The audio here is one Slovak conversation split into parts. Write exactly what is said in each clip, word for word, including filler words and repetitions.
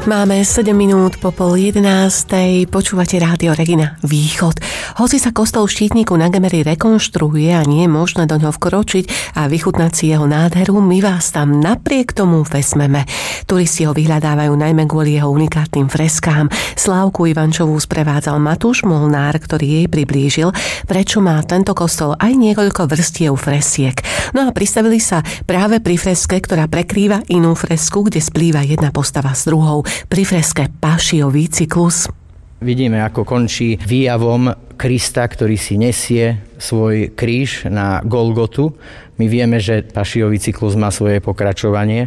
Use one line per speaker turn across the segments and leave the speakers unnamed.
Máme sedem minút po pol jedenástej, počúvate Rádio Regina Východ. Hoci sa kostol v Štítniku na Gemeri rekonštruuje a nie je možné do ňoho vkročiť a vychutnať si jeho nádheru, my vás tam napriek tomu vezmeme. Turisti ho vyhľadávajú najmä kvôli jeho unikátnym freskám. Slávku Ivančovú sprevádzal Matúš Molnár, ktorý jej priblížil, prečo má tento kostol aj niekoľko vrstiev fresiek. No a pristavili sa práve pri freske, ktorá prekrýva inú fresku, kde splýva jedna postava s druhou. Pri freske Pašiový cyklus.
Vidíme, ako končí výjavom Krista, ktorý si nesie svoj kríž na Golgotu. My vieme, že Pašiový cyklus má svoje pokračovanie,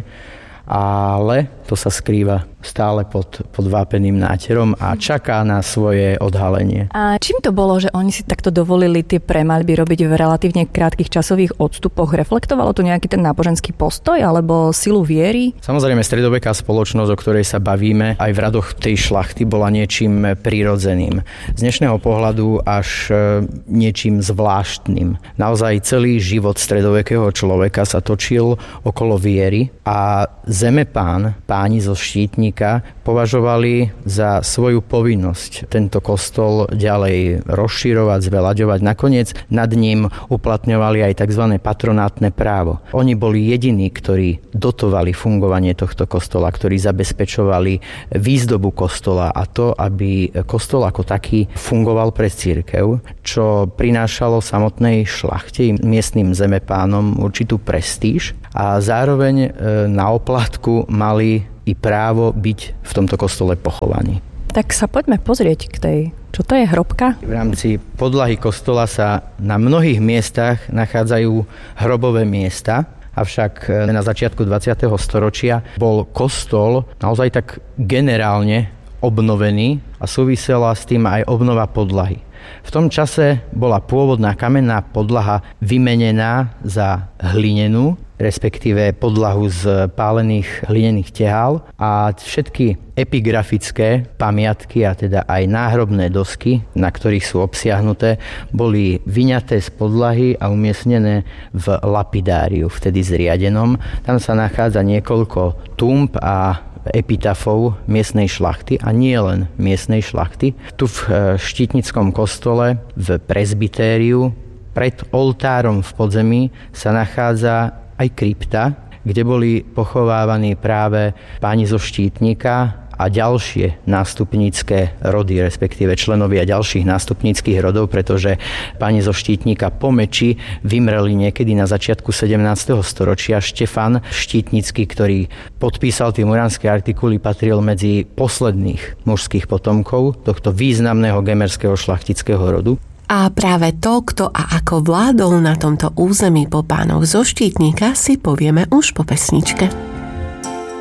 ale to sa skrýva stále pod, pod vápeným náterom a čaká na svoje odhalenie.
A čím to bolo, že oni si takto dovolili tie premaľby robiť v relatívne krátkych časových odstupoch? Reflektovalo to nejaký ten náboženský postoj alebo silu viery?
Samozrejme, stredoveká spoločnosť, o ktorej sa bavíme, aj v radoch tej šlachty bola niečím prirodzeným. Z dnešného pohľadu až niečím zvláštnym. Naozaj celý život stredovekého človeka sa točil okolo viery a Zemepán, páni zo Štítnika, považovali za svoju povinnosť tento kostol ďalej rozširovať, zveľaďovať. Nakoniec nad ním uplatňovali aj tzv. Patronátne právo. Oni boli jediní, ktorí dotovali fungovanie tohto kostola, ktorí zabezpečovali výzdobu kostola a to, aby kostol ako taký fungoval pre cirkev, čo prinášalo samotnej šlachte, miestnym zemepánom určitú prestíž a zároveň na oplatku mali i právo byť v tomto kostole pochovaní.
Tak sa poďme pozrieť k tej, čo to je hrobka?
V rámci podlahy kostola sa na mnohých miestach nachádzajú hrobové miesta, avšak na začiatku dvadsiateho storočia bol kostol naozaj tak generálne obnovený a súvisela s tým aj obnova podlahy. V tom čase bola pôvodná kamenná podlaha vymenená za hlinenú, respektíve podlahu z pálených hlinených tehál a všetky epigrafické pamiatky a teda aj náhrobné dosky, na ktorých sú obsiahnuté, boli vyňaté z podlahy a umiestnené v lapidáriu, vtedy zriadenom. Tam sa nachádza niekoľko túmb a epitafov miestnej šlachty a nie len miestnej šlachty. Tu v Štítnickom kostole v presbytériu pred oltárom v podzemí sa nachádza aj krypta, kde boli pochovávaní práve páni zo Štítnika a ďalšie nástupnícke rody, respektíve členovia ďalších nástupníckych rodov, pretože páni zo Štítnika po meči vymreli niekedy na začiatku sedemnásteho storočia. Štefan Štítnický, ktorý podpísal tie muránske artikuly, patril medzi posledných mužských potomkov tohto významného gemerského šlachtického rodu.
A práve to, kto a ako vládol na tomto území po pánoch zo Štítnika, si povieme už po pesničke.